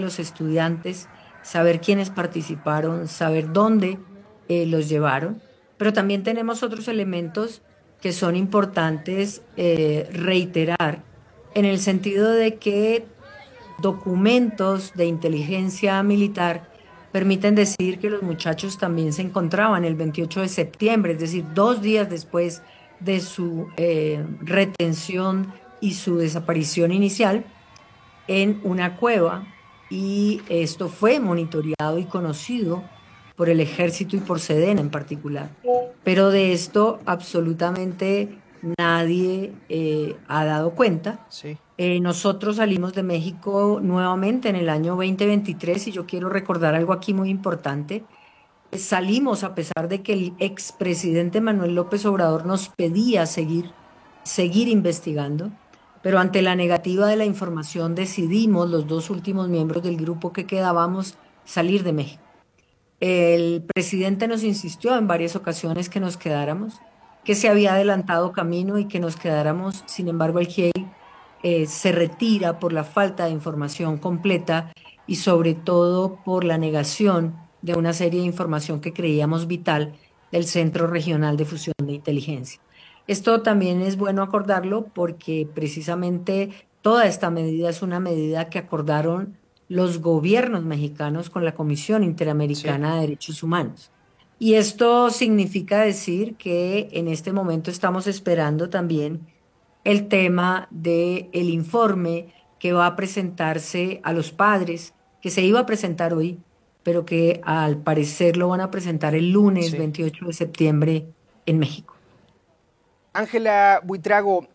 los estudiantes, saber quiénes participaron, saber dónde los llevaron, pero también tenemos otros elementos que son importantes reiterar en el sentido de que documentos de inteligencia militar permiten decir que los muchachos también se encontraban el 28 de septiembre, es decir, 2 días después de su retención y su desaparición inicial, en una cueva, y esto fue monitoreado y conocido por el ejército y por Sedena en particular. Pero de esto absolutamente nadie ha dado cuenta. Sí. Nosotros salimos de México nuevamente en el año 2023 y yo quiero recordar algo aquí muy importante. Salimos a pesar de que el expresidente Manuel López Obrador nos pedía seguir investigando, pero ante la negativa de la información decidimos los dos últimos miembros del grupo que quedábamos salir de México. El presidente nos insistió en varias ocasiones que nos quedáramos, que se había adelantado camino y que nos quedáramos. Sin embargo, el GIEI se retira por la falta de información completa y sobre todo por la negación de una serie de información que creíamos vital del Centro Regional de Fusión de Inteligencia. Esto también es bueno acordarlo porque precisamente toda esta medida es una medida que acordaron los gobiernos mexicanos con la Comisión Sí. Interamericana de Derechos Humanos. Y esto significa decir que en este momento estamos esperando también el tema del informe que va a presentarse a los padres, que se iba a presentar hoy, pero que al parecer lo van a presentar el lunes Sí. 28 de septiembre en México. Ángela Buitrago,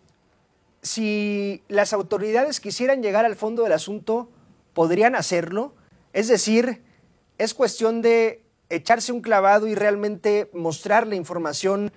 si las autoridades quisieran llegar al fondo del asunto, ¿podrían hacerlo? Es decir, es cuestión de echarse un clavado y realmente mostrar la información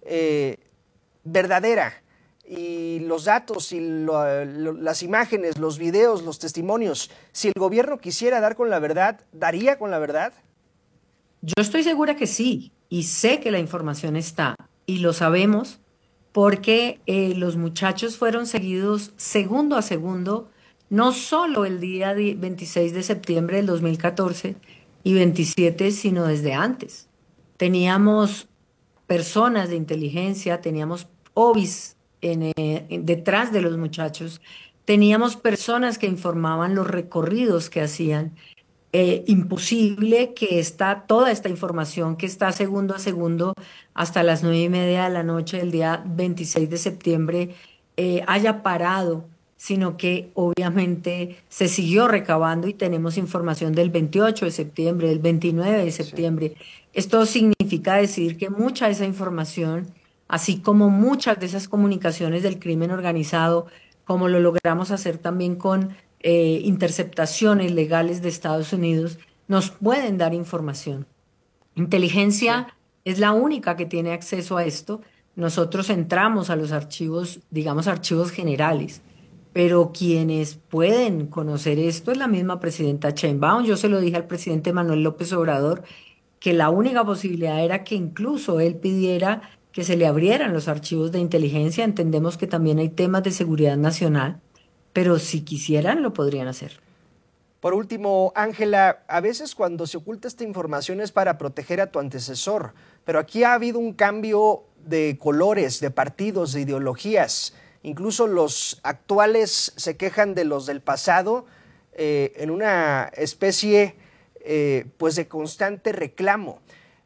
verdadera y los datos y las imágenes, los videos, los testimonios. Si el gobierno quisiera dar con la verdad, ¿daría con la verdad? Yo estoy segura que sí, y sé que la información está, y lo sabemos porque los muchachos fueron seguidos segundo a segundo, no solo el día 26 de septiembre del 2014 y 27, sino desde antes. Teníamos personas de inteligencia, teníamos OBIs detrás de los muchachos, teníamos personas que informaban los recorridos que hacían. Imposible que toda esta información que está segundo a segundo hasta las 9:30 de la noche del día 26 de septiembre haya parado, sino que obviamente se siguió recabando y tenemos información del 28 de septiembre, del 29 de Sí. septiembre. Esto significa decir que mucha de esa información, así como muchas de esas comunicaciones del crimen organizado, como lo logramos hacer también con interceptaciones legales de Estados Unidos, nos pueden dar información. Sí. Inteligencia es la única que tiene acceso a esto. Nosotros entramos a los archivos, digamos, archivos generales, pero quienes pueden conocer esto es la misma presidenta Sheinbaum. Yo se lo dije al presidente Manuel López Obrador que la única posibilidad era que incluso él pidiera que se le abrieran los archivos de inteligencia. Entendemos que también hay temas de seguridad nacional, pero si quisieran lo podrían hacer. Por último, Ángela, a veces cuando se oculta esta información es para proteger a tu antecesor, pero aquí ha habido un cambio de colores, de partidos, de ideologías. Incluso los actuales se quejan de los del pasado en una especie pues de constante reclamo.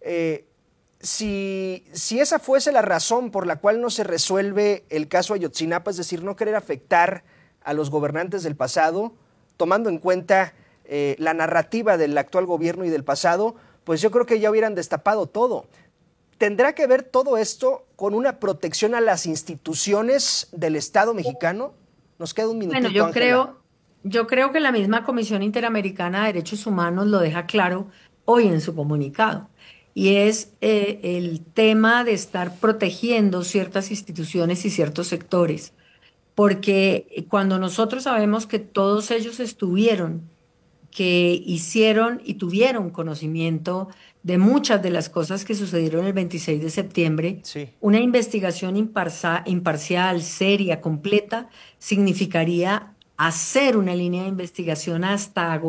Si esa fuese la razón por la cual no se resuelve el caso Ayotzinapa, es decir, no querer afectar a los gobernantes del pasado, tomando en cuenta la narrativa del actual gobierno y del pasado, pues yo creo que ya hubieran destapado todo. ¿Tendrá que ver todo esto con una protección a las instituciones del Estado mexicano? Nos queda un Bueno, minutito, Ángela. yo creo que la misma Comisión Interamericana de Derechos Humanos lo deja claro hoy en su comunicado. Y es el tema de estar protegiendo ciertas instituciones y ciertos sectores. Porque cuando nosotros sabemos que todos ellos estuvieron, que hicieron y tuvieron conocimiento de muchas de las cosas que sucedieron el 26 de septiembre, Sí. una investigación imparcial, seria, completa, significaría hacer una línea de investigación hasta